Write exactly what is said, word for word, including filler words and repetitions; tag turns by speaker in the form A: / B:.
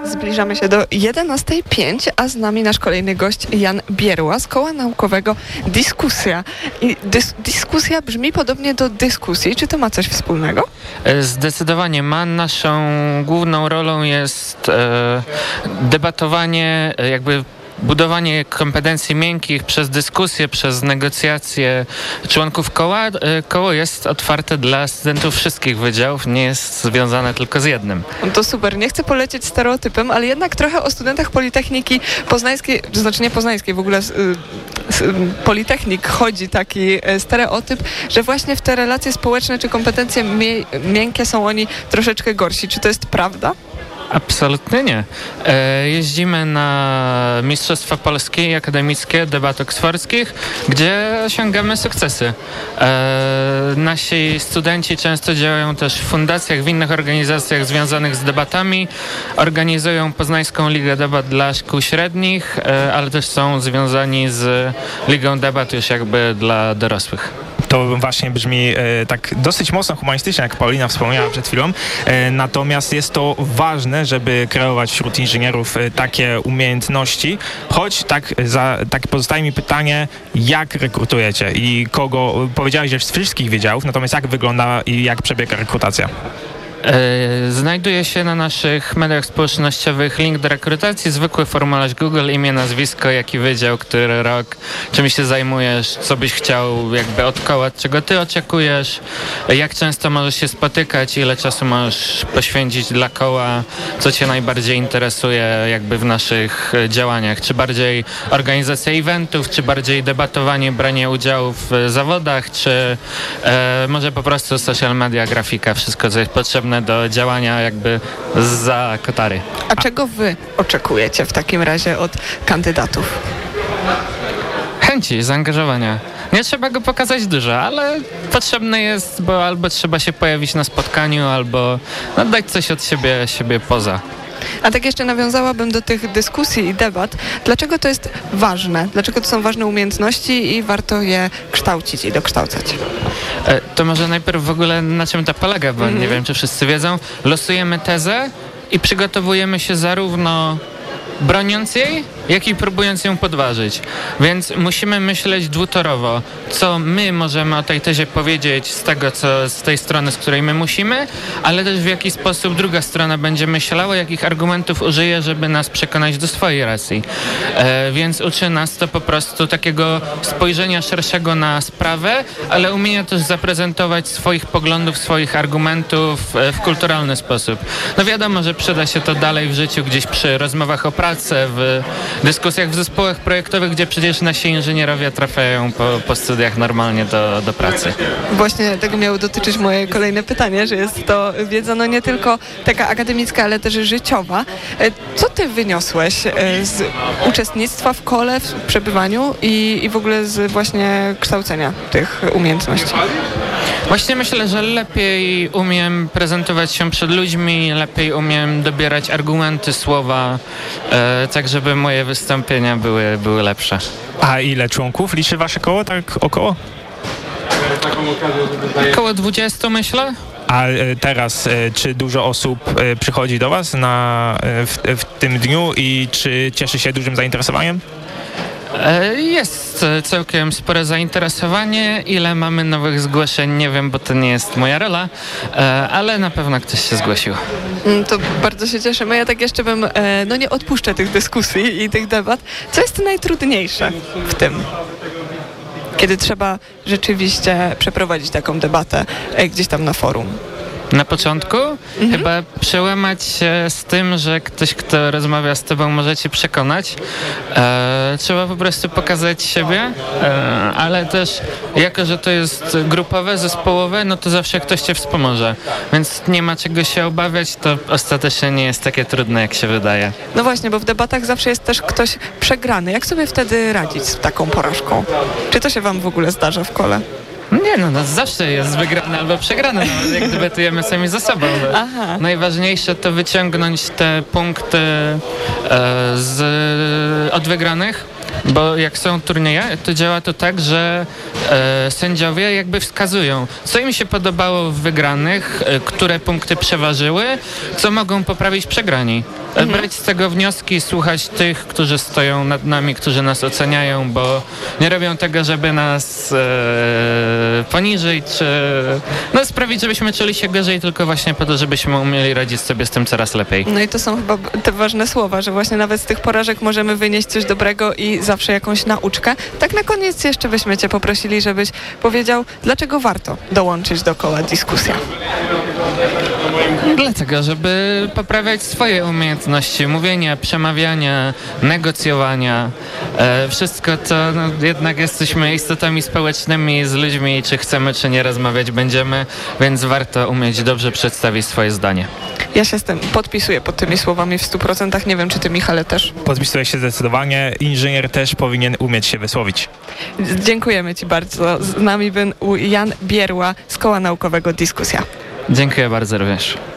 A: Zbliżamy się do jedenastej pięć, a z nami nasz kolejny gość Jan Bierła z Koła Naukowego Dyskusja. I dys- dyskusja brzmi podobnie do dyskusji. Czy to ma coś wspólnego?
B: Zdecydowanie ma. Naszą główną rolą jest e, debatowanie, jakby budowanie kompetencji miękkich przez dyskusję, przez negocjacje członków koła. Koło jest otwarte dla studentów wszystkich wydziałów, nie jest związane tylko z jednym.
A: No to super. Nie chcę polecieć stereotypem, ale jednak trochę o studentach Politechniki Poznańskiej, to znaczy nie Poznańskiej, w ogóle z, z Politechnik chodzi taki stereotyp, że właśnie w te relacje społeczne czy kompetencje mie- miękkie są oni troszeczkę gorsi. Czy to jest prawda?
B: Absolutnie nie. E, jeździmy na Mistrzostwa Polskie i Akademickie Debat Oksfordzkich, gdzie osiągamy sukcesy. E, nasi studenci często działają też w fundacjach, w innych organizacjach związanych z debatami. Organizują Poznańską Ligę Debat dla Szkół Średnich, e, ale też są związani z Ligą Debat już jakby dla dorosłych.
C: To właśnie brzmi e, tak dosyć mocno humanistycznie, jak Paulina wspomniała przed chwilą. E, natomiast jest to ważne, żeby kreować wśród inżynierów e, takie umiejętności. Choć tak, za, tak pozostaje mi pytanie, jak rekrutujecie i kogo? Powiedziałeś, że z wszystkich wydziałów, natomiast jak wygląda i jak przebiega rekrutacja?
B: Znajduje się na naszych mediach społecznościowych link do rekrutacji, zwykły formularz Google, imię, nazwisko, jaki wydział, który rok, czym się zajmujesz, co byś chciał jakby od koła, czego ty oczekujesz, jak często możesz się spotykać, ile czasu możesz poświęcić dla koła, co cię najbardziej interesuje jakby w naszych działaniach, czy bardziej organizacja eventów, czy bardziej debatowanie, branie udziału w zawodach, czy e, może po prostu social media, grafika, wszystko co jest potrzebne do działania jakby zza kotary.
A: A czego wy oczekujecie w takim razie od kandydatów?
B: Chęci, zaangażowania. Nie trzeba go pokazać dużo, ale potrzebne jest, bo albo trzeba się pojawić na spotkaniu, albo no, dać coś od siebie, siebie poza.
A: A tak jeszcze nawiązałabym do tych dyskusji i debat. Dlaczego to jest ważne? Dlaczego to są ważne umiejętności i warto je kształcić i dokształcać?
B: E, to może najpierw w ogóle na czym to polega, bo mm-hmm. nie wiem, czy wszyscy wiedzą. Losujemy tezę i przygotowujemy się zarówno broniąc jej, jak i próbując ją podważyć. Więc musimy myśleć dwutorowo, co my możemy o tej tezie powiedzieć z tego, co z tej strony, z której my musimy, ale też w jaki sposób druga strona będzie myślała, jakich argumentów użyje, żeby nas przekonać do swojej racji. E, więc uczy nas to po prostu takiego spojrzenia szerszego na sprawę, ale umienia też zaprezentować swoich poglądów, swoich argumentów e, w kulturalny sposób. No wiadomo, że przyda się to dalej w życiu, gdzieś przy rozmowach o pracę, w dyskusjach w zespołach projektowych, gdzie przecież nasi inżynierowie trafiają po, po studiach normalnie do, do pracy.
A: Właśnie tego miało dotyczyć moje kolejne pytanie, że jest to wiedza no nie tylko taka akademicka, ale też życiowa. Co ty wyniosłeś z uczestnictwa w kole, w przebywaniu i, i w ogóle z właśnie kształcenia tych umiejętności?
B: Właśnie myślę, że lepiej umiem prezentować się przed ludźmi, lepiej umiem dobierać argumenty, słowa, e, tak żeby moje wystąpienia były, były lepsze.
C: A ile członków liczy wasze koło, tak około?
B: Około dwudziestu, myślę.
C: A teraz, czy dużo osób przychodzi do was na, w, w tym dniu i czy cieszy się dużym zainteresowaniem?
B: Jest całkiem spore zainteresowanie. Ile mamy nowych zgłoszeń, nie wiem, bo to nie jest moja rola, ale na pewno ktoś się zgłosił.
A: To bardzo się cieszymy. Ja tak jeszcze bym, no nie odpuszczę tych dyskusji i tych debat. Co jest najtrudniejsze w tym? Kiedy trzeba rzeczywiście przeprowadzić taką debatę gdzieś tam na forum?
B: Na początku mhm. chyba przełamać się z tym, że ktoś, kto rozmawia z tobą, może cię przekonać. E, trzeba po prostu pokazać siebie, e, ale też jako, że to jest grupowe, zespołowe, no to zawsze ktoś cię wspomoże. Więc nie ma czego się obawiać, to ostatecznie nie jest takie trudne, jak się wydaje.
A: No właśnie, bo w debatach zawsze jest też ktoś przegrany. Jak sobie wtedy radzić z taką porażką? Czy to się wam w ogóle zdarza w kole?
B: Nie no, no zawsze jest wygrany albo przegrany, no, jak debatujemy sami ze sobą.
A: Aha.
B: Najważniejsze to wyciągnąć te punkty e, z, od wygranych, Bo jak są turnieje, to działa to tak, że e, sędziowie jakby wskazują, co im się podobało w wygranych, e, które punkty przeważyły, co mogą poprawić przegrani. E,
A: Mhm.
B: Brać z tego wnioski, słuchać tych, którzy stoją nad nami, którzy nas oceniają, bo nie robią tego, żeby nas e, poniżyć, czy no, sprawić, żebyśmy czuli się gorzej, tylko właśnie po to, żebyśmy umieli radzić sobie z tym coraz lepiej.
A: No i to są chyba b- te ważne słowa, że właśnie nawet z tych porażek możemy wynieść coś dobrego i zawsze jakąś nauczkę. Tak na koniec jeszcze byśmy cię poprosili, żebyś powiedział, dlaczego warto dołączyć do koła Dyskusja.
B: Dlatego, żeby poprawiać swoje umiejętności mówienia, przemawiania, negocjowania. E, wszystko to, no, jednak jesteśmy istotami społecznymi, z ludźmi, czy chcemy, czy nie rozmawiać będziemy, więc warto umieć dobrze przedstawić swoje zdanie.
A: Ja się z tym podpisuję pod tymi słowami w stu procentach. Nie wiem, czy ty, Michale, też.
C: Podpisuję się zdecydowanie. Inżynier też powinien umieć się wysłowić.
A: Dziękujemy ci bardzo. Z nami był Jan Bierła z Koła Naukowego Dyskusja.
B: Dziękuję bardzo również.